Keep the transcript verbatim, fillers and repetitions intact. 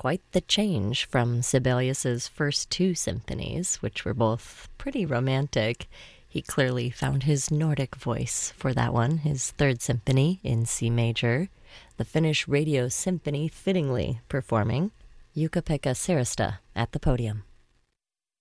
quite the change from Sibelius's first two symphonies, which were both pretty romantic. He clearly found his Nordic voice for that one, his third symphony in C major, the Finnish Radio Symphony fittingly performing Jukka-Pekka Sirista at the podium.